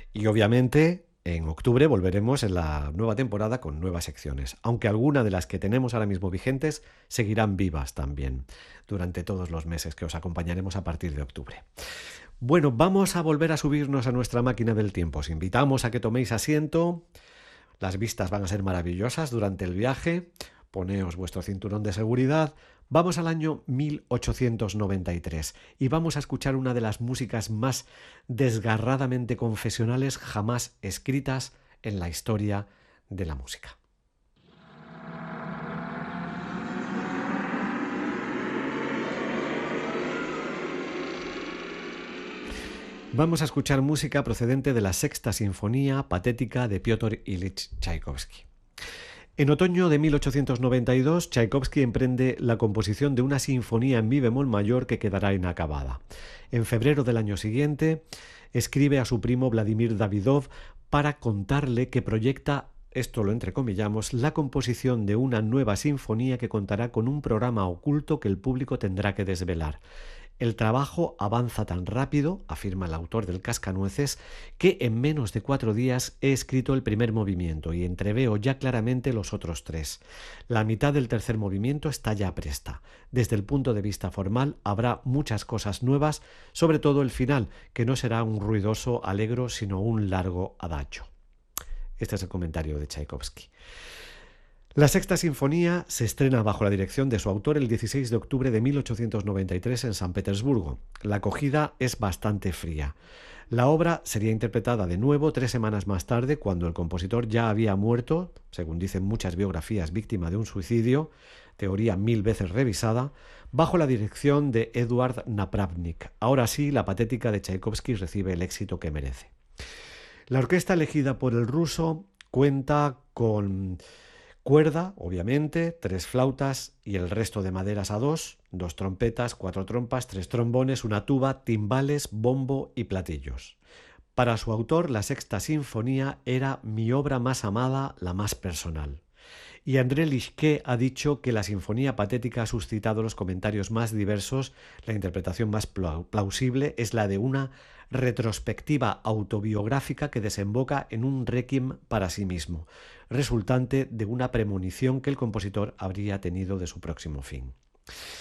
Y obviamente en octubre volveremos en la nueva temporada con nuevas secciones, aunque algunas de las que tenemos ahora mismo vigentes seguirán vivas también durante todos los meses que os acompañaremos a partir de octubre. Bueno, vamos a volver a subirnos a nuestra máquina del tiempo. Os invitamos a que toméis asiento. Las vistas van a ser maravillosas durante el viaje. Poneos vuestro cinturón de seguridad. Vamos al año 1893 y vamos a escuchar una de las músicas más desgarradamente confesionales jamás escritas en la historia de la música. Vamos a escuchar música procedente de la Sexta Sinfonía Patética de Piotr Ilich Chaikovsky. En otoño de 1892, Tchaikovsky emprende la composición de una sinfonía en mi bemol mayor que quedará inacabada. En febrero del año siguiente, escribe a su primo Vladimir Davidov para contarle que proyecta, esto lo entrecomillamos, la composición de una nueva sinfonía que contará con un programa oculto que el público tendrá que desvelar. El trabajo avanza tan rápido, afirma el autor del Cascanueces, que en menos de 4 días he escrito el primer movimiento y entreveo ya claramente los otros 3. La mitad del tercer movimiento está ya presta. Desde el punto de vista formal habrá muchas cosas nuevas, sobre todo el final, que no será un ruidoso allegro, sino un largo adagio. Este es el comentario de Tchaikovsky. La Sexta Sinfonía se estrena bajo la dirección de su autor el 16 de octubre de 1893 en San Petersburgo. La acogida es bastante fría. La obra sería interpretada de nuevo 3 semanas más tarde, cuando el compositor ya había muerto, según dicen muchas biografías, víctima de un suicidio, teoría 1000 veces revisada, bajo la dirección de Eduard Napravnik. Ahora sí, la Patética de Tchaikovsky recibe el éxito que merece. La orquesta elegida por el ruso cuenta con cuerda, obviamente, 3 flautas y el resto de maderas a 2 trompetas, 4 trompas, 3 trombones, una tuba, timbales, bombo y platillos. Para su autor, la Sexta Sinfonía era mi obra más amada, la más personal. Y André Lischke ha dicho que la Sinfonía Patética ha suscitado los comentarios más diversos. La interpretación más plausible es la de una retrospectiva autobiográfica que desemboca en un requiem para sí mismo, resultante de una premonición que el compositor habría tenido de su próximo fin.